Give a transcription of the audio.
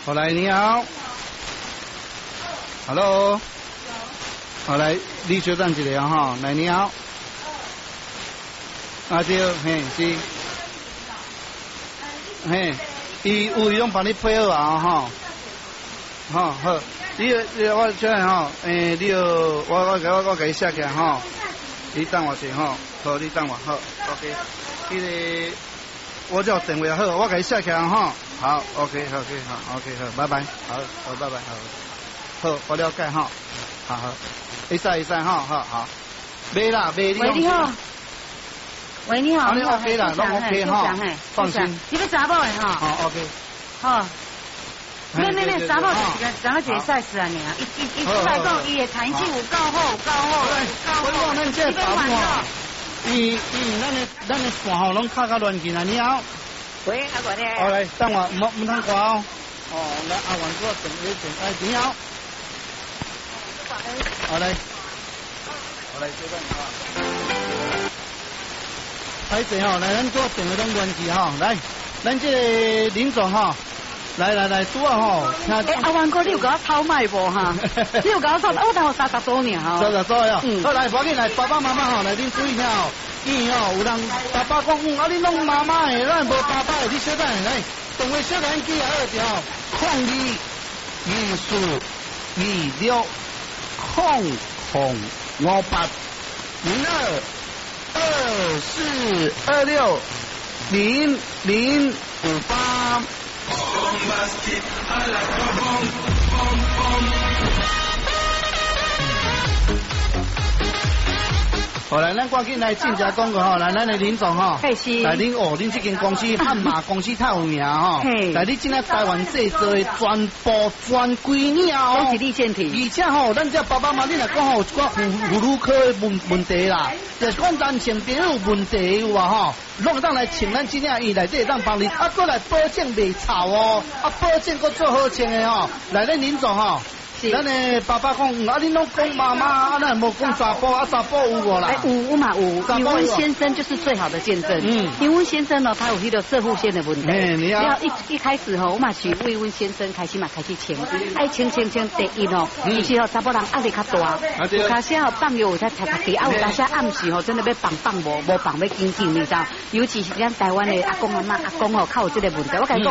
好，来你好 ，Hello， 好来，你稍等一下哈，来你好，啊对，嘿是，嘿，伊拢帮你配好啊哈，好好，你我这样哈，你我给你写起来哈，你等我先哈，好，你等我好 ，OK， 迄个我叫电话好，我给你写起来哈。好 ，OK， 好，好 ，OK， 好，拜拜，好，拜拜，好，我了解哈，好，会使哈，好，没啦，没。 喂，你好。喂，你好。 你 OK 啦，拢 OK 哈，放心。 你要查某的哈？ 好 ，OK。 好。那查某就是长个一个 size 啊，伊出来讲，伊的弹性有够好。 我讲咱这查某啊，伊咱的线吼拢卡乱紧啊，你好。 喂，阿哥咧。 好来，等我，唔通挂哦。哦，来阿王哥等，你好。好来，这边啊。歹势吼，来咱做电话拢关机吼，来，咱这个林总吼，来，拄啊吼， 阿王哥，你有甲我偷卖无哈？你有甲我偷，我当我30多年哈。 30多呀。好来，赶紧来，爸爸妈妈吼，来恁注意听吼。伊吼有人爸爸讲，啊你拢妈妈的，咱无爸爸的，你小等来，电话小等记好着，022426 0058 022426 0058。好来，咱赶紧来进家广告吼，来咱的林总吼，来恁这间公司汉马公司太有名吼，来你今仔台湾制作的全部全归你哦， 都是你健体， 而且吼，咱这爸爸妈妈你若讲吼有一寡妇女科的问题啦，就是讲男性朋友问题有啊吼，拢会当来请咱这领医内底当帮你，啊，过来保证袂臭哦，啊，保证佫做好穿的吼，来咱林总吼。咱的爸爸讲，啊，你拢讲妈妈，啊，咱无讲查甫，啊，查甫有无啦？ 有嘛有，林温先生就是最好的见证。林温先生呢，他有迄个射护线的问题。然后一开始吼，我嘛是为温先生开始请，爱请第一吼，其实吼查甫人压力较大，有卡些吼放药有在吃家己，啊有卡些暗时吼真的要放无放要紧紧，你知道？尤其是咱台湾的阿公阿妈阿公吼，较有这个问题，我感觉。